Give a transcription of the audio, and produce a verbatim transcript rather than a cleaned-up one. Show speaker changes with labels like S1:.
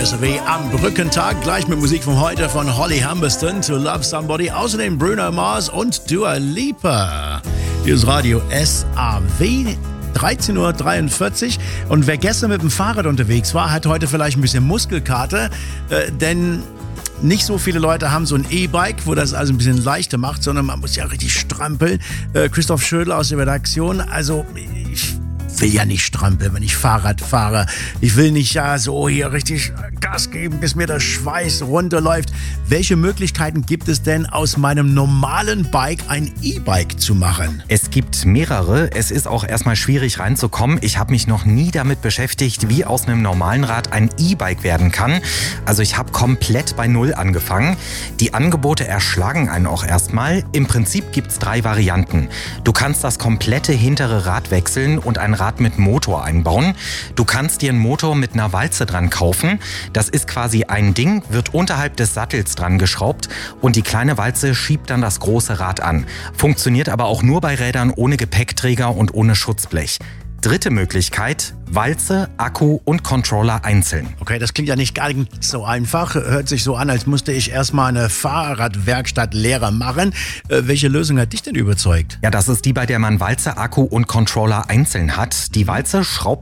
S1: S R W am Brückentag. Gleich mit Musik von heute von Holly Humberston, To Love Somebody. Außerdem Bruno Mars und Dua Lipa. Hier ist Radio S A W. dreizehn Uhr dreiundvierzig. Und wer gestern mit dem Fahrrad unterwegs war, hat heute vielleicht ein bisschen Muskelkater. Äh, denn nicht so viele Leute haben so ein E-Bike, wo das also ein bisschen leichter macht, sondern man muss ja richtig strampeln. Äh, Christoph Schödel aus der Redaktion. Also ich will ja nicht strampeln, wenn ich Fahrrad fahre. Ich will nicht ja so hier richtig Gas geben, bis mir der Schweiß runterläuft. Welche Möglichkeiten gibt es denn, aus meinem normalen Bike ein E-Bike zu machen?
S2: Es gibt mehrere. Es ist auch erstmal schwierig reinzukommen. Ich habe mich noch nie damit beschäftigt, wie aus einem normalen Rad ein E-Bike werden kann. Also ich habe komplett bei Null angefangen. Die Angebote erschlagen einen auch erstmal. Im Prinzip gibt es drei Varianten. Du kannst das komplette hintere Rad wechseln und ein Rad mit Motor einbauen. Du kannst dir einen Motor mit einer Walze dran kaufen. Das ist quasi ein Ding, wird unterhalb des Sattels dran geschraubt und die kleine Walze schiebt dann das große Rad an. Funktioniert aber auch nur bei Rädern ohne Gepäckträger und ohne Schutzblech. Dritte Möglichkeit, Walze, Akku und Controller einzeln.
S1: Okay, das klingt ja nicht gar nicht so einfach. Hört sich so an, als musste ich erstmal eine Fahrradwerkstattlehre machen. Äh, welche Lösung hat dich denn überzeugt?
S2: Ja, das ist die, bei der man Walze, Akku und Controller einzeln hat. Die Walze schraubt